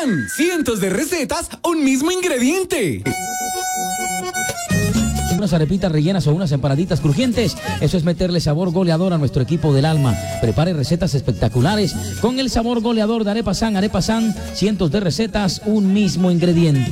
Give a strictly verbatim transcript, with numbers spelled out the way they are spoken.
San, cientos de recetas, un mismo ingrediente. Unas arepitas rellenas o unas empanaditas crujientes, eso es meterle sabor goleador a nuestro equipo del alma. Prepare recetas espectaculares con el sabor goleador de Arepa San. Arepa San, cientos de recetas, un mismo ingrediente.